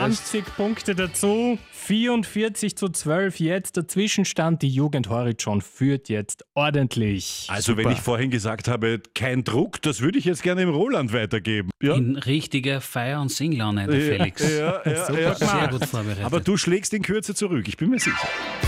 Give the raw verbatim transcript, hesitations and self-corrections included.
zwanzig Punkte dazu. vierundvierzig zu zwölf jetzt der Zwischenstand. Die Jugend Horizon führt jetzt ordentlich. Also Super. wenn ich vorhin gesagt habe, kein Druck, das würde ich jetzt gerne im Roland weitergeben. Ja, In richtiger Feier- und Singlaune, der Felix. ja, ja, Super ja. gemacht. Sehr gut vorbereitet. Aber du schlägst in Kürze zurück, ich bin mir sicher.